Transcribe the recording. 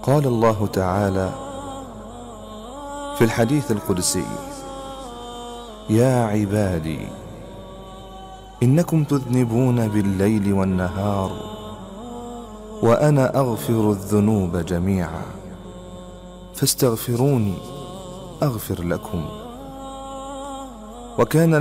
قال الله تعالى في الحديث القدسي: يا عبادي إنكم تذنبون بالليل والنهار وأنا أغفر الذنوب جميعا فاستغفروني أغفر لكم. وكان